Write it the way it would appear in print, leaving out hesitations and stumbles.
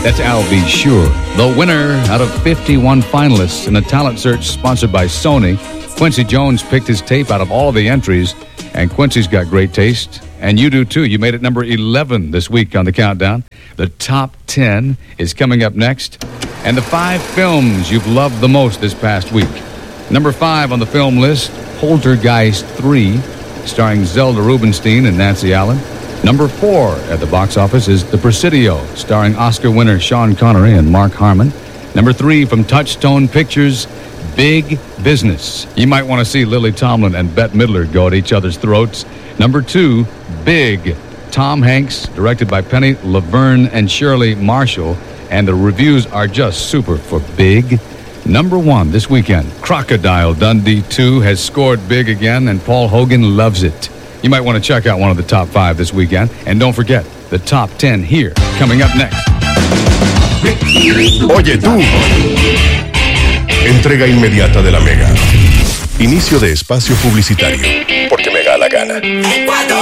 That's I'll Be Sure. The winner out of 51 finalists in a talent search sponsored by Sony. Quincy Jones picked his tape out of all the entries, and Quincy's got great taste. And you do too. You made it number 11 this week on the countdown. The top 10 is coming up next. And the 5 films you've loved the most this past week. Number 5 on the film list, Poltergeist 3, starring Zelda Rubinstein and Nancy Allen. Number 4 at the box office is The Presidio, starring Oscar winner Sean Connery and Mark Harmon. Number 3 from Touchstone Pictures, Big Business. You might want to see Lily Tomlin and Bette Midler go at each other's throats. Number 2, Big, Tom Hanks, directed by Penny Laverne and Shirley Marshall, and the reviews are just super for Big. Number 1 this weekend, Crocodile Dundee 2 has scored big again, and Paul Hogan loves it. You might want to check out one of the top 5 this weekend. And don't forget, the top 10 here, coming up next. Oye tú, entrega inmediata de la Mega. Inicio de espacio publicitario, porque me da la gana.